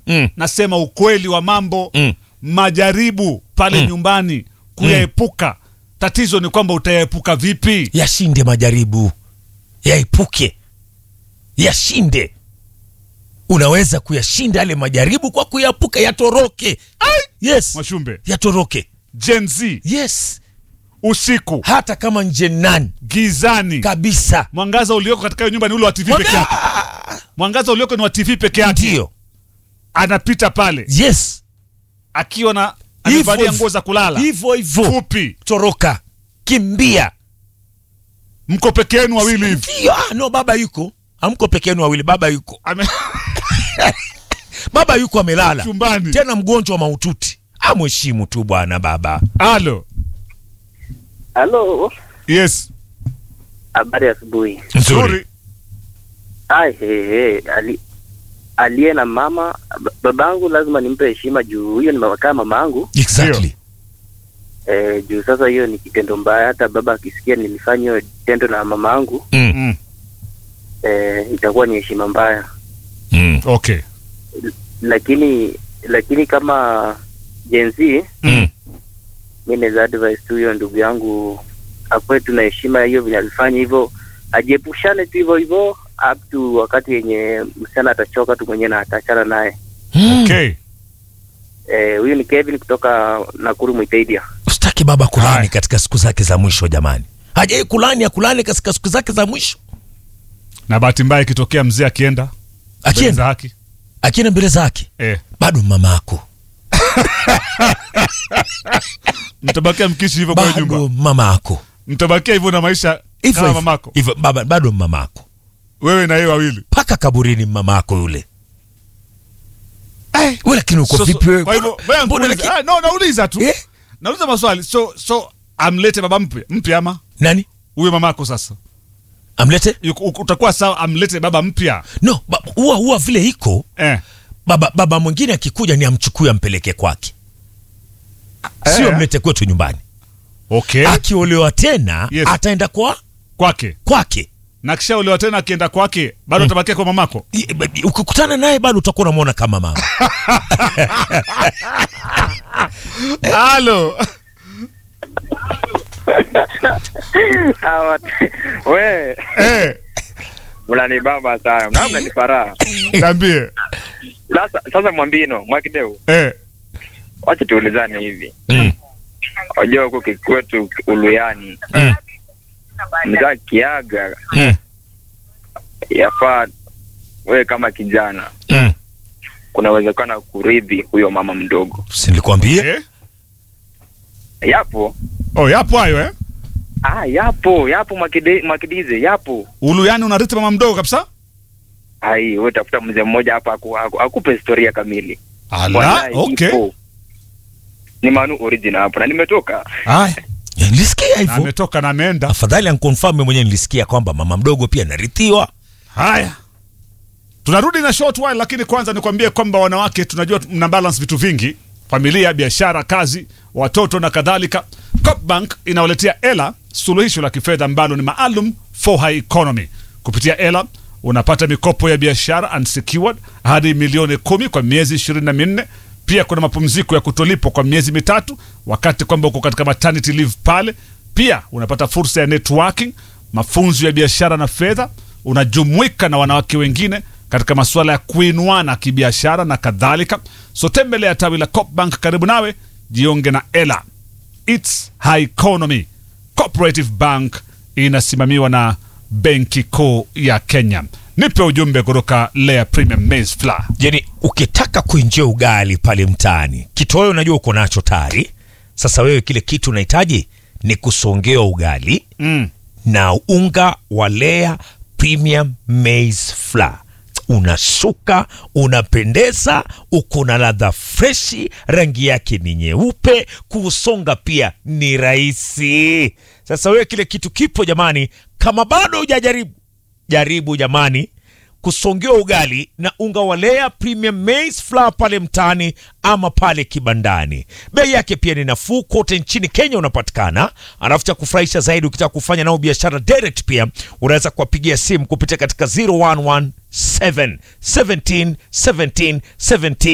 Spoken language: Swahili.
nasema ukweli wa mambo. Majaribu pale nyumbani kuyaepuka. Tatizo ni kwamba utayaepuka vipi? Yashinde majaribu, yaepuke, yashinde. Unaweza kuyashinda yale majaribu kwa kuyaepuka, yatoroke. Yes, Mwashumbe, yatoroke. Gen Z, Yes, usiku hata kama nje nani gizani kabisa, mwangaza ulioko katika hiyo nyumba ni ule wa TV peke yake. Mwangaza ulioko ni wa TV peke yake. ndio. Anapita pale Yes, akiwa na amevalia nguo za kulala hivyo fupi. toroka, kimbia. Mko peke yenu wawili hivi. No, baba yuko. Hamko peke yenu wawili, baba yuko. Baba yuko amelala chumbani, tena mgonjwa mahututi. Amheshimu tu bwana baba. Halo. Yes. Habari asubuhi. Nzuri. Aliye na mama, babangu lazima nimpe heshima juu huyo ni mama kama mamangu. Exactly. Juu sasa hiyo ni kitendo mbaya, hata baba akisikia nilifanya hiyo tendo na mamangu, itakuwa ni heshima mbaya. Okay. Lakini kama Gen Z, mimi naweza advise tu hiyo ndugu yangu akwe tuna heshima hiyo vile alifanya hivyo, ajiepushane tu hivyo up to wakati yenye msichana atachoka tu mwenyewe na ataachana naye. Okay. Huyu ni Kevin kutoka Nakuru Mwitaidia. Usitaki baba kulani katika siku zake za mwisho jamani. Hajai kulani katika siku zake za mwisho. Na bahati mbaya ikitokea mzee akienda mbele zake. Bado mamako. Mtabakia mkishi hivyo kwa nyumba. Bado mamako. Mtabakia hivyo na maisha kama mamako. Hivyo baba bado mamako. Wewe na yeye wawili. Paka kaburini mamako yule. Wewe lakini uko vipi wewe? Kwa hivyo nauliza tu. Nauliza maswali. So amlete baba mpya ama? Nani? Huyo mamako sasa. Amlete? Utakuwa sawa amlete baba mpya. No, huwa vile iko. Baba mwingine akikuja ni amchukue ampeleke kwake. Sio mlete kwetu nyumbani. Okay. Akiolewa tena ataenda kwake. Na kisha olewa tena akienda kwake bado utabakia kwa mamako. Ukikutana naye bado utakuwa unamuona kama mama. Halo. We. Mlani baba sana. Mnamna ni faraha. Niambie. Sasa Mwambino, Mwakideu. Wacha tuulizane hivi. Unajua huko kwetu Uluyani. Mzaa kiaga. Yafaa wewe kama kijana. Kuna uwezekano kuridhi huyo mama mdogo. Si nilikwambia? Yapo. Yapo hayo Yapo Mwakidize, yapo. Uluyani unarithi mama mdogo kabisa? Wewe tafuta mzee mmoja hapa akupe historia kamili. Okay. Ni Manu original hapo na nimetoka. Nilisikia hivyo. Ametoka na ameenda. Afadhali anconfirm mwenyewe nilisikia kwamba mama mdogo pia anarithiwa. Haya. Tunarudi na short while, lakini kwanza nikwambie kwamba wanawake tunajua mna balance vitu vingi. Familia, biashara, kazi, watoto na kadhalika. Copbank inawaletea Ela, suluhisho la kifedha ambalo ni maalum for high economy. Kupitia Ela unapata mikopo ya biashara unsecured hadi milioni 10 kwa miezi 24. Pia kuna mapumziko ya kutolipwa kwa miezi 3 wakati kwamba uko katika maternity leave pale. Pia unapata fursa ya networking, mafunzo ya biashara na fedha, unajumuika na wanawake wengine katika masuala ya kuinuana kibiashara na kadhalika. So tembelea tawi la Copbank karibu nawe, jiunge na Ela. It's high economy. Cooperative Bank inasimamiwa na Benki Kuu ya Kenya. Nipe ujumbe kutoka Lea Premium Maize Flour. Yaani ukitaka kuinjia ugali pale mtaani, kitoweo unajua uko nacho tayari. Sasa wewe kile kitu unahitaji ni kusongea ugali na unga wa Lea Premium Maize Flour. Unasuka, unapendeza, uko na ladha freshi, rangi yake ni nyeupe, kusonga pia ni rahisi. Sasa wewe kile kitu kipo jamani, kama bado hujajaribu, jaribu jamani kusongea ugali na unga wa Lea Premium Maize Flour pale mtaani ama pale kibandani. Bei yake pia ni nafuu, kote nchini Kenya unapatikana. Alafu cha kufurahisha zaidi, ukitaka kufanya nao biashara direct pia unaweza kuwapigia simu kupitia katika 0117 17 17 17